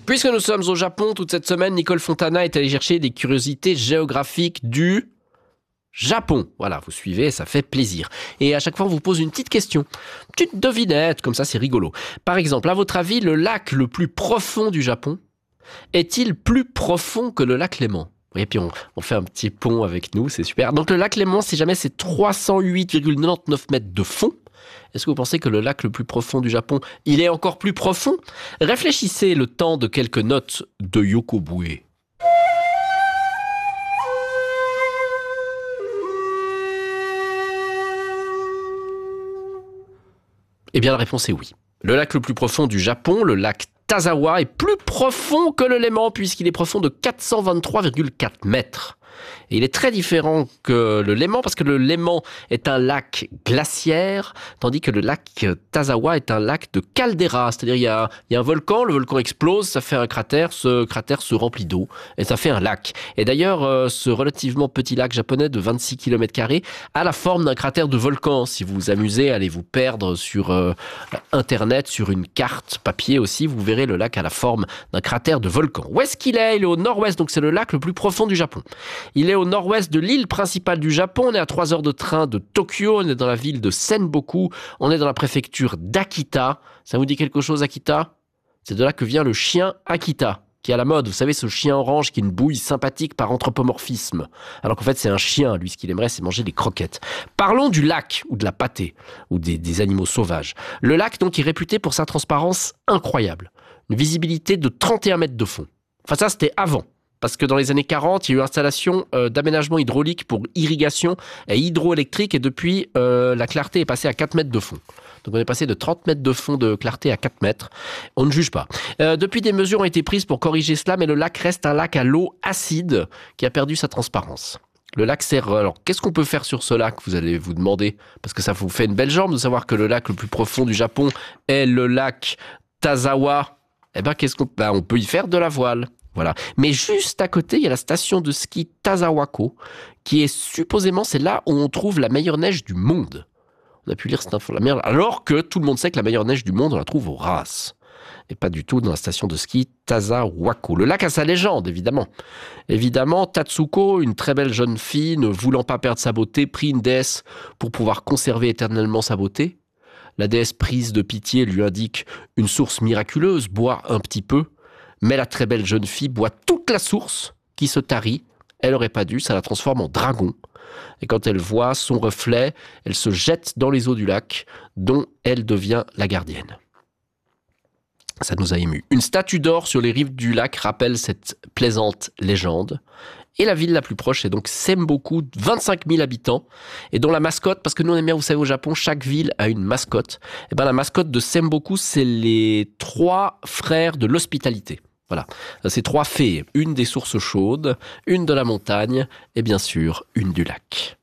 Puisque nous sommes au Japon, toute cette semaine, Nicole Fontana est allée chercher des curiosités géographiques du Japon. Voilà, vous suivez, ça fait plaisir. Et à chaque fois, on vous pose une petite question. Petite devinette, comme ça, c'est rigolo. Par exemple, à votre avis, le lac le plus profond du Japon est-il plus profond que le lac Léman ? Et puis on fait un petit pont avec nous, c'est super. Donc le lac Léman, si jamais c'est 308,99 mètres de fond, est-ce que vous pensez que le lac le plus profond du Japon, il est encore plus profond ? Réfléchissez le temps de quelques notes de Yoko Bue. Eh bien la réponse est oui. Le lac le plus profond du Japon, le lac Tazawa, est plus profond que le Léman puisqu'il est profond de 423,4 mètres. Et il est très différent que le Léman parce que le Léman est un lac glaciaire, tandis que le lac Tazawa est un lac de caldeira. C'est-à-dire il y a un volcan, le volcan explose, ça fait un cratère, ce cratère se remplit d'eau et ça fait un lac. Et d'ailleurs, ce relativement petit lac japonais de 26 km² a la forme d'un cratère de volcan. Si vous vous amusez, allez vous perdre sur Internet, sur une carte papier aussi, vous verrez le lac a la forme d'un cratère de volcan. Où est-ce qu'il est ? Il est au nord-ouest, donc c'est le lac le plus profond du Japon. Il est au nord-ouest de l'île principale du Japon. On est à 3 heures de train de Tokyo. On est dans la ville de Senboku. On est dans la préfecture d'Akita. Ça vous dit quelque chose, Akita ? C'est de là que vient le chien Akita, qui est à la mode. Vous savez, ce chien orange qui est une bouille sympathique par anthropomorphisme. Alors qu'en fait, c'est un chien. Lui, ce qu'il aimerait, c'est manger des croquettes. Parlons du lac, ou de la pâtée, ou des animaux sauvages. Le lac, donc, est réputé pour sa transparence incroyable. Une visibilité de 31 mètres de fond. Enfin, ça, c'était avant. Parce que dans les années 40, il y a eu installation d'aménagement hydraulique pour irrigation et hydroélectrique. Et depuis, la clarté est passée à 4 mètres de fond. Donc on est passé de 30 mètres de fond de clarté à 4 mètres. On ne juge pas. Depuis, des mesures ont été prises pour corriger cela, mais le lac reste un lac à l'eau acide qui a perdu sa transparence. Le lac sert... Alors, qu'est-ce qu'on peut faire sur ce lac, vous allez vous demander ? Parce que ça vous fait une belle jambe de savoir que le lac le plus profond du Japon est le lac Tazawa. Eh ben, on peut y faire de la voile. Voilà. Mais juste à côté, il y a la station de ski Tazawako, qui est supposément, c'est là où on trouve la meilleure neige du monde. On a pu lire cette info, alors que tout le monde sait que la meilleure neige du monde, on la trouve au Ras. Et pas du tout dans la station de ski Tazawako. Le lac a sa légende, évidemment. Évidemment, Tatsuko, une très belle jeune fille, ne voulant pas perdre sa beauté, prie une déesse pour pouvoir conserver éternellement sa beauté. La déesse, prise de pitié, lui indique une source miraculeuse, bois un petit peu. Mais la très belle jeune fille boit toute la source qui se tarit. Elle aurait pas dû, ça la transforme en dragon. Et quand elle voit son reflet, elle se jette dans les eaux du lac, dont elle devient la gardienne. Ça nous a émus. Une statue d'or sur les rives du lac rappelle cette plaisante légende. Et la ville la plus proche est donc Senboku, 25 000 habitants, et dont la mascotte, parce que nous on aime bien, vous savez, au Japon, chaque ville a une mascotte. Et ben la mascotte de Senboku, c'est les 3 frères de l'hospitalité. Voilà, ces 3 fées, une des sources chaudes, une de la montagne et bien sûr une du lac.